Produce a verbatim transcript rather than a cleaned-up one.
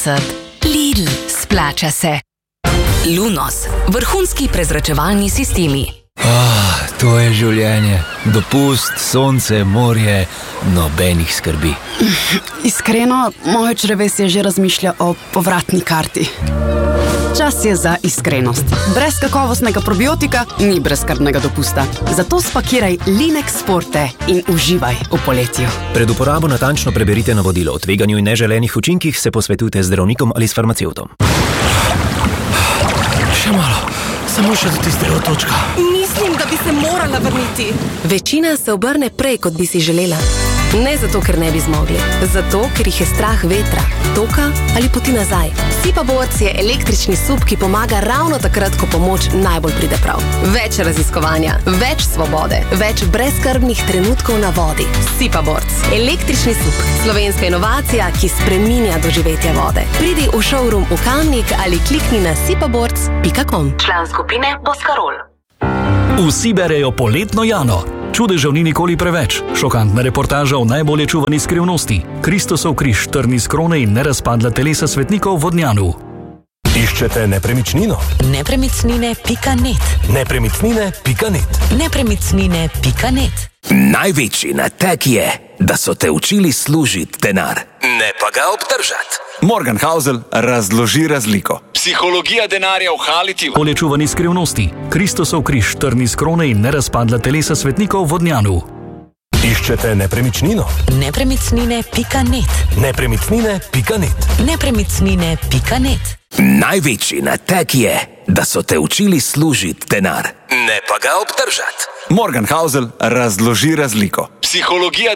Lidl, splača se. Lunos, vrhunski prezračevalni sistemi. Oh, to je življenje. Dopust, sonce, morje, nobenih skrbi. Iskreno, moje črevesje že razmišlja o povratni karti. Čas je za iskrenost. Brez kakovostnega probiotika ni brezskrbnega dopusta. Zato spakiraj Linex Forte in uživaj v poletju. Pred uporabo natančno preberite navodilo o tveganju in neželenih učinkih, se posvetujte z zdravnikom ali s farmacevtom. Še malo, samo še do tistega točka. Mislim, da bi se morala vrniti. Večina se obrne prej, kot bi si želela. Ne zato, ker ne bi zmogli. Zato, ker jih je strah vetra, toka ali poti nazaj. Sipaboards je električni sup, ki pomaga ravno takrat, ko pomoč najbolj pride prav. Več raziskovanja, več svobode, več brezskrbnih trenutkov na vodi. Sipaboards. Električni sup. Slovenska inovacija, ki spreminja doživetje vode. Pridi v showroom v Kamnik ali klikni na sipaboards pika com. Član skupine Boskarol. Vsi berejo poletno Jano. Čudežev ni nikoli preveč. Šokantna reportaža o najbolje čuvani skrivnosti. Kristosov križ, trni z krone in nerazpadla telesa svetnikov v Vodnjanu. Iščete nepremičnino? Nepremičnine pika net. Nepremičnine pika net. Nepremičnine pika net. Največji nateg je, da so te učili služiti denar, ne pa ga obdržati. Morgan Housel razloži razliko. Psihologija denarja v Haliti. Bolje čuvani skrivnosti. Kristosov križ, trni z krone in nerazpadla telesa svetnikov v Vodnjanu. Iščete nepremičnino? Nepremičnine pika net. Nepremičnine pika net. Nepremičnine pika net. Največji nateg je, da so te učili služiti denar, ne pa ga obdržati. Morgan Housel razloži razliko. Psihologija